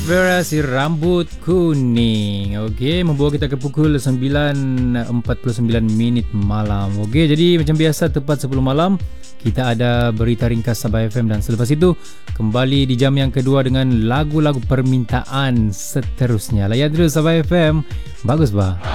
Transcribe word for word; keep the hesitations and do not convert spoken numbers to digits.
Vera si rambut kuning. Okey, membawa kita ke pukul sembilan empat puluh sembilan minit malam. Okey, jadi macam biasa tepat sepuluh malam kita ada berita ringkas Sabah F M dan selepas itu kembali di jam yang kedua dengan lagu-lagu permintaan seterusnya. Layan terus Sabah F M. Bagus bah.